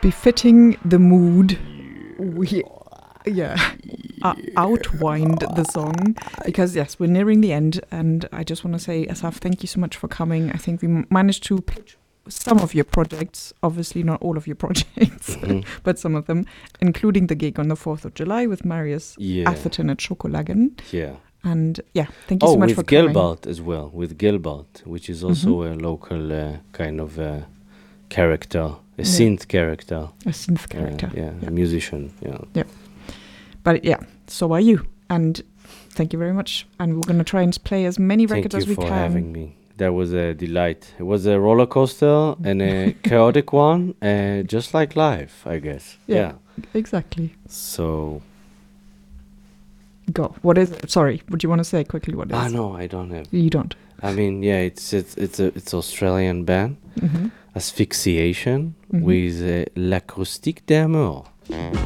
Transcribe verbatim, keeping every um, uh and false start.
befitting the mood, we yeah uh, outwined the song because yes, we're nearing the end, and I just want to say, Asaf, thank you so much for coming. I think we m- managed to pitch some of your projects, obviously not all of your projects, mm-hmm. but some of them, including the gig on the fourth of July with Marius yeah. Atherton at Schokolagen. Yeah. And yeah, thank you oh, so much for coming. with Gelbart as well, with Gelbart, which is also mm-hmm. a local uh, kind of uh, character, a yeah. synth character. A synth character. Uh, yeah, yeah, a musician, yeah. Yeah. But yeah, so are you. And thank you very much. And we're going to try and play as many thank records as we can. Thank you for having me. That was a delight. It was a roller coaster and a chaotic one, uh, just like life, I guess. Yeah, yeah, exactly. So... Go. What is it? Sorry, would you want to say quickly what it is? Ah, no, I don't have. You don't? I mean, yeah, it's it's it's a it's Australian band, mm-hmm. Asphyxiation, mm-hmm. with uh, L'acoustique d'amour.